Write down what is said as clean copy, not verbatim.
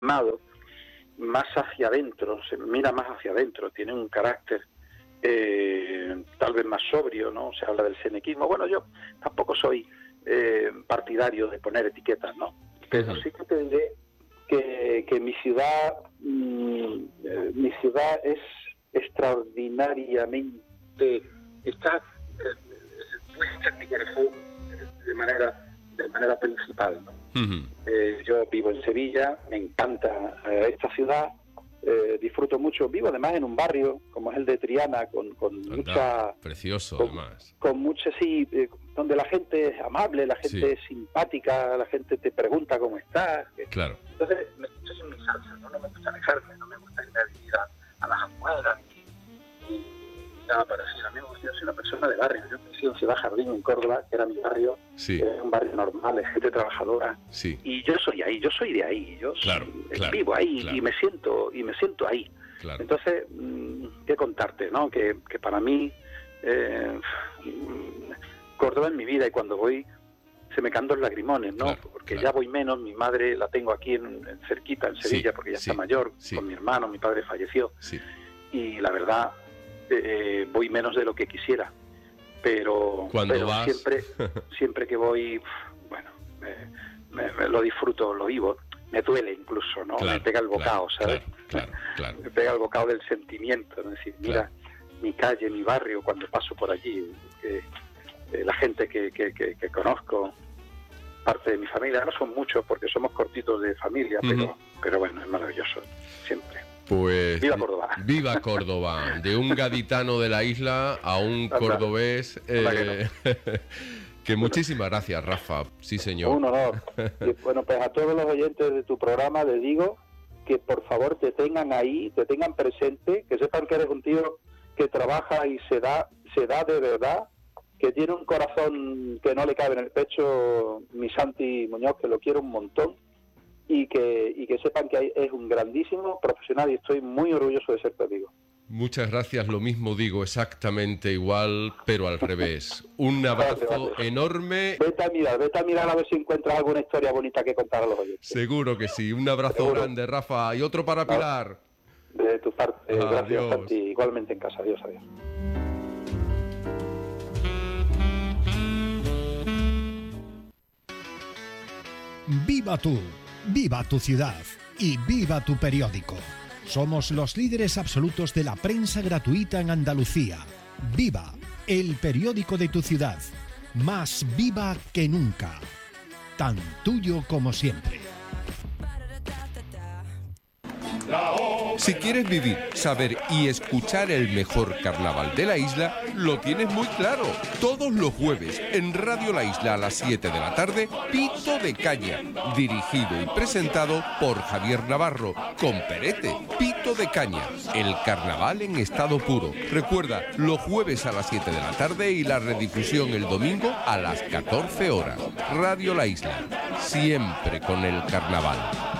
más hacia adentro, se mira más hacia adentro, tiene un carácter tal vez más sobrio, ¿no? Se habla del senequismo. Bueno, yo tampoco soy partidario de poner etiquetas, ¿no? Pero sí que te diré que mi ciudad es extraordinariamente, está puesta de manera principal, ¿no? Yo vivo en Sevilla, me encanta esta ciudad, disfruto mucho, vivo además en un barrio como es el de Triana, con mucha... Precioso, además. Con mucha, sí, donde la gente es amable, la gente es simpática, la gente te pregunta cómo estás. Claro. Entonces, esto es mi salsa, ¿no? No me gusta alejarme, no me gusta ir a las afueras, y nada parecido. A mí yo soy una persona de barrio, yo crecí en Ciudad Jardín, en Córdoba, que era mi barrio, es un barrio normal, de gente trabajadora, y yo soy de ahí, yo vivo ahí, y me siento ahí. Claro. Entonces, qué contarte, ¿no? Que para mí Córdoba es mi vida, y cuando voy se me caen los lagrimones, ¿no? Porque ya voy menos. Mi madre la tengo aquí cerquita, en Sevilla, porque ya está mayor, con mi hermano, mi padre falleció, y la verdad voy menos de lo que quisiera, pero vas... siempre que voy, bueno, me lo disfruto, lo vivo. Me duele incluso, ¿no? Me pega el bocado, ¿sabes? Claro. Me pega el bocado del sentimiento, es decir, mira, mi calle, mi barrio, cuando paso por allí, la gente que conozco, parte de mi familia, no son muchos porque somos cortitos de familia, pero bueno, es maravilloso, siempre. Pues ¡viva Córdoba! ¡Viva Córdoba! De un gaditano de la isla a un cordobés... Que muchísimas gracias, Rafa. Sí, señor. Un honor. Bueno, pues a todos los oyentes de tu programa les digo que por favor te tengan ahí, te tengan presente, que sepan que eres un tío que trabaja y se da de verdad, que tiene un corazón que no le cabe en el pecho, mi Santi Muñoz, que lo quiero un montón, y que sepan que es un grandísimo profesional, y estoy muy orgulloso de ser tu amigo. Muchas gracias, lo mismo digo, exactamente igual, pero al revés. Un abrazo enorme. Vete a mirar a ver si encuentras alguna historia bonita que contar a los oyentes. Seguro que sí. Un abrazo grande, Rafa. Y otro para Pilar. De tu parte, gracias, Santi. Igualmente en casa. Adiós. Viva tú, viva tu ciudad y viva tu periódico. Somos los líderes absolutos de la prensa gratuita en Andalucía. Viva, el periódico de tu ciudad. Más viva que nunca. Tan tuyo como siempre. Si quieres vivir, saber y escuchar el mejor carnaval de la isla, lo tienes muy claro. Todos los jueves, en Radio La Isla a las 7 de la tarde, Pito de Caña, dirigido y presentado por Javier Navarro, con Perete. Pito de Caña, el carnaval en estado puro. Recuerda, los jueves a las 7 de la tarde y la redifusión el domingo a las 14 horas. Radio La Isla, siempre con el carnaval.